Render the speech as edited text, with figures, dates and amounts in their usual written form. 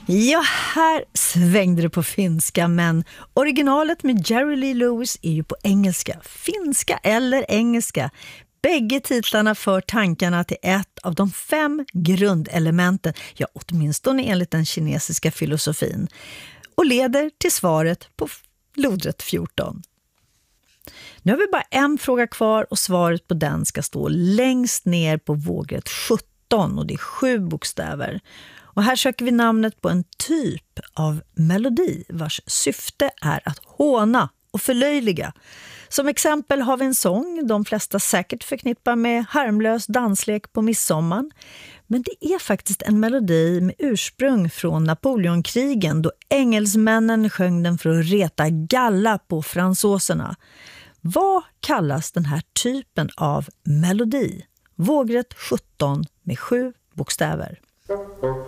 Ja, här svängde det på finska, men originalet med Jerry Lee Lewis är ju på engelska. Finska eller engelska. Bägge titlarna för tankarna till ett av de 5 grundelementen, ja åtminstone enligt den kinesiska filosofin, och leder till svaret på lodrätt 14. Nu har vi bara en fråga kvar och svaret på den ska stå längst ner på vågrätt 17 och det är 7 bokstäver. Och här söker vi namnet på en typ av melodi vars syfte är att håna och förlöjliga. Som exempel har vi en sång de flesta säkert förknippar med harmlös danslek på midsommar. Men det är faktiskt en melodi med ursprung från Napoleonkrigen då engelsmännen sjöng den för att reta galla på fransåserna. Vad kallas den här typen av melodi? Vågrätt 17 med 7 bokstäver.